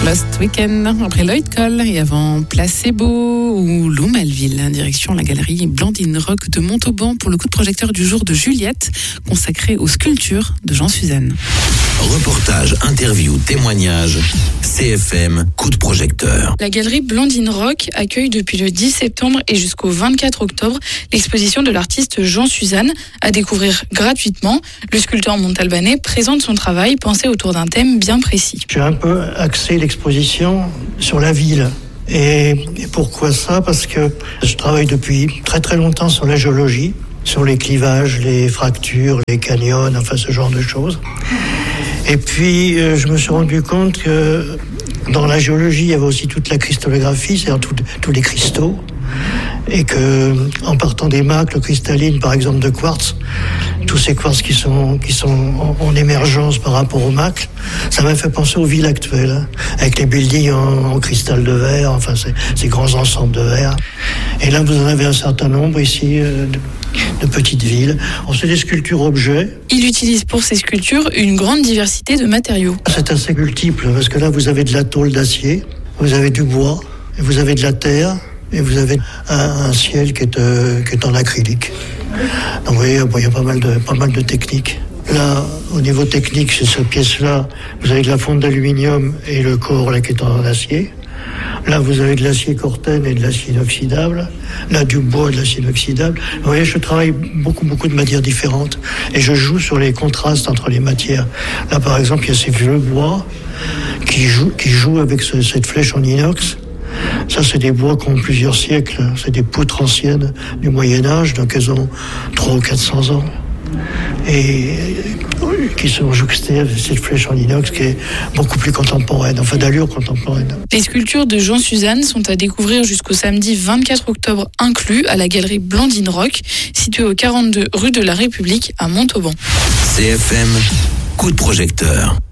Lost Weekend, après Lloyd Cole et avant Placebo ou Lou Malville, direction la galerie Blandine Rock de Montauban pour le coup de projecteur du jour de Juliette, consacré aux sculptures de Jean Suzanne. Reportage, interview, témoignage, CFM, coup de projecteur. La galerie Blandine Rock accueille depuis le 10 septembre et jusqu'au 24 octobre l'exposition de l'artiste Jean Suzanne à découvrir gratuitement. Le sculpteur montalbanais présente son travail pensé autour d'un thème bien précis. J'ai un peu axé l'exposition sur la ville. Et pourquoi ça ? Parce que je travaille depuis très très longtemps sur la géologie, sur les clivages, les fractures, les canyons, enfin ce genre de choses. Et puis je me suis rendu compte que dans la géologie, il y avait aussi toute la cristallographie, c'est-à-dire tous les cristaux. Et que, en partant des macles cristallines, par exemple de quartz, tous ces quartz qui sont en émergence par rapport aux macles, ça m'a fait penser aux villes actuelles, hein, avec les buildings en cristal de verre, enfin ces grands ensembles de verre. Et là, vous en avez un certain nombre ici de petites villes. C'est des sculptures objets. Il utilise pour ses sculptures une grande diversité de matériaux. C'est assez multiple, parce que là, vous avez de la tôle d'acier, vous avez du bois, et vous avez de la terre, et vous avez un ciel qui est en acrylique. Donc vous voyez, il y a pas mal de techniques. Là, au niveau technique, c'est cette pièce-là, vous avez de la fonte d'aluminium et le corps là qui est en acier. Là, vous avez de l'acier corten et de l'acier inoxydable. Là, du bois et de l'acier inoxydable. Vous voyez, je travaille beaucoup de matières différentes. Et je joue sur les contrastes entre les matières. Là, par exemple, il y a ces vieux bois qui jouent avec cette flèche en inox. Ça, c'est des bois qui ont plusieurs siècles. C'est des poutres anciennes du Moyen-Âge, donc elles ont 300 ou 400 ans. Et qui sont jouxtées avec cette flèche en inox qui est beaucoup plus contemporaine, enfin d'allure contemporaine. Les sculptures de Jean Suzanne sont à découvrir jusqu'au samedi 24 octobre inclus à la galerie Blandine Rock, située au 42 rue de la République à Montauban. CFM, coup de projecteur.